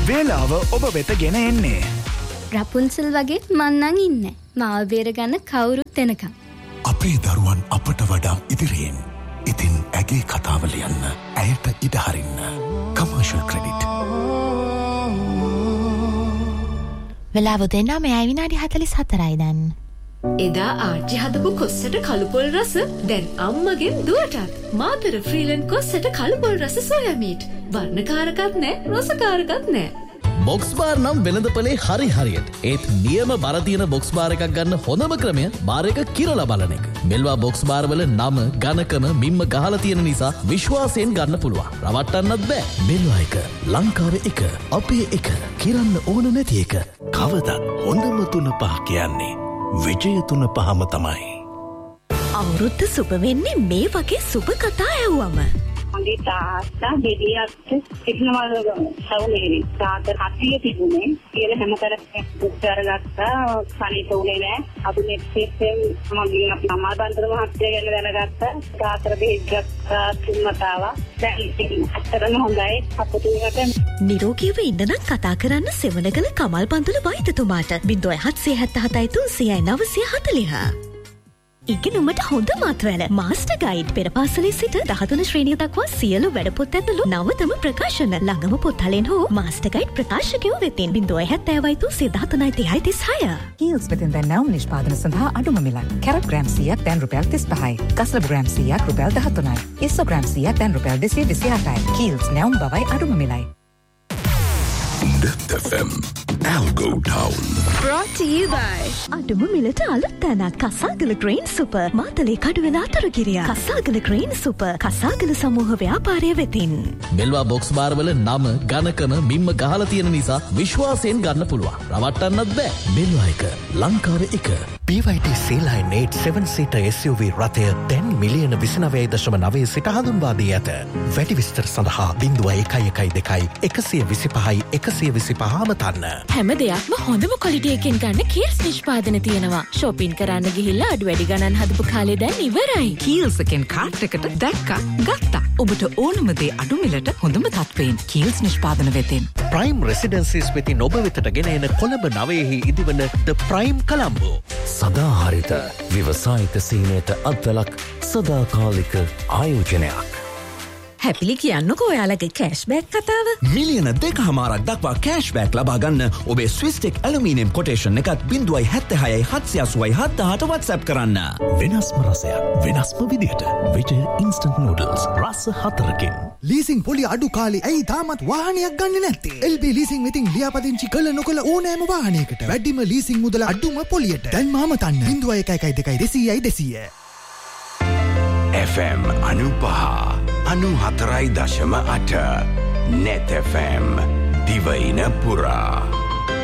වේලාව ඔබ වෙත ගෙන එන්නේ. රපුන්සල් වගේ මන්නන් ඉන්නේ. මාව බේරගන්න කවුරුත් එනකම්. අපේ දරුවන් අපට වඩා ඉදිරියෙන්. ඉතින් ඇගේ කතාව ලියන්න. ඇයට ඉඩ හරින්න. Commercial credit. වෙලාව දෙන්නා මෙයි විනාඩි 44යි දැන්. එදා ආච්චි හදපු කොස්සට කළුපොල් රස දැන් අම්මගෙන් දුවටත්. මාතර ෆ්‍රීලන්ඩ් කොස්සට කළුපොල් රස සෝයා මීට්. වර්ණකාරකත් නැහැ, රසකාරකත් නැහැ. බොක්ස් බාර් නම් වෙළඳපොලේ හරි හරියට. ඒත් නියම බර තියෙන බොක්ස් බාර් එකක් ගන්න හොඳම ක්‍රමය බාර් එක කිරලා බලන එක. මෙල්වා බොක්ස් බාර් වල නම, ඝනකම, මිම්ම ගහලා තියෙන නිසා විශ්වාසයෙන් ගන්න පුළුවන්. රවට්ටන්නත් බෑ. මෙල්වා එක, ලංකාවේ එක, අපේ එක, කිරන්න ඕන නැති එක. කවදත් හොඳම 3-5 කියන්නේ විජය 3-5ම තමයි. අවුරුද්ද සුබ වෙන්නේ මේ වගේ සුබ කතා ඇහුවම. මගේ තාත්තා ගෙඩියක් සිග්නමල් සවුලේ තාත්තා හතිය තිබුණේ කියලා හැමතරක් දුක්තර ගත්තා සනීප උනේ නෑ අපි නෙක්ස්ට් මගේ අම්මා බන්තර මහත්තයා ගැන දැනගත්තා තාත්තට බෙහෙත් ගත්තා තුන්මතාවා දැන් අත්තරම හොඳයි අපතුමකට නිරෝගීව ඉන්න නම් කතා කරන්න සෙවණගල කමල් බන්දුල වෛද්‍යතුමාට 0777 300 940 ඉගෙනුමට හොඳ මාතවැල මාස්ටර් ගයිඩ් පෙරපාසලේ සිට 13 ශ්‍රේණිය දක්වා සියලු වැඩපොත් ඇතුළු නවතම ප්‍රකාශන ළඟම පොත්හලෙන් හෝ මාස්ටර් ගයිඩ් ප්‍රකාශකයෝ වෙතින් 070 කීල්ස් වෙතින් දැන් නවම නිෂ්පාදන සඳහා අඩුම මිලක්. කැරට් ග්‍රෑම් 100ක් දැන් රුපියල් 35යි. කස්ලබ් ග්‍රෑම් 100ක් රුපියල් 13යි. ඉස්සෝ ග්‍රෑම් 100ක් දැන් රුපියල් 228යි. කීල්ස් නවම බවයි අඩුම මිලයි. Death FM Algo Town. Brought to you by අඩුම මිලට අලුත් තැනක් කසාගල grain super Matale Kaduwela Athurugiriya. කසාගල grain super කසාගල සමූහ ව්‍යාපාරය වෙතින්. මෙල්වා බොක්ස් බාර් වල නම, ඝනකම, මිම්ම ගහලා තියෙන නිසා විශ්වාසයෙන් ගන්න පුළුවන්. රවට්ටන්නත් බෑ. මෙල්වා එක, ලංකාවේ එක. BYD C-Line 8 7-seater SUV රථය දැන් මිලියන 29.9 සිට හඳුන්වා දී ඇත. වැඩි විස්තර සඳහා 0112 125යි 125ම තන්න. හැම දෙයක්ම හොඳම ක්වොලිටි එකෙන් ගන්න කීල්ස් නිෂ්පාදන තියෙනවා. shopping කරන්න ගිහිල්ලා අඩු වැඩි ගණන් හදපු කාලේ දැන් ඉවරයි. කීල්ස් එකෙන් කාට් එකට දැක්කා ගත්තා. ඔබට ඕනම දේ අඩු මිලට හොඳම තත්ත්වයෙන් කීල්ස් නිෂ්පාදන වෙතින්. Prime Residences වෙතින් ඔබ වෙතට ගෙන එන කොළඹ 9 ඉදිවන The Prime Colombo. සදාහරිත ව්‍යවසායික සීනයට අත්වලක් සදාකාලික ආයෝජනයක්. හැපිලි කියන්නකෝ ඔයාලගේ කෑෂ්බෑක් කතාව. මිලියන 2.5ක් දක්වා කෑෂ්බෑක් ලබා ගන්න ඔබේ ස්විස්ටෙක් ඇලුමිනියම් කොටේෂන් එකත් 0.76 780 WhatsApp කරන්න. වෙනස්ම රසයක් වෙනස්ම විදියට විජය ඉන්ස්ටන්ට් නූඩල්ස් රස 4කින්. ලීසින් පොලි අඩු කාලේ ඇයි තාමත් වාහනයක් ගන්නේ නැත්තේ? LB ලීසින් වෙතින් ලියාපදිංචි කළ නොකළ ඕනෑම වාහනයකට වැඩිම ලීසින් මුදල අඩුම පොලියට. දැන් මාම තන්න 0112 FM 95.4.8 Net FM දිවයින පුරා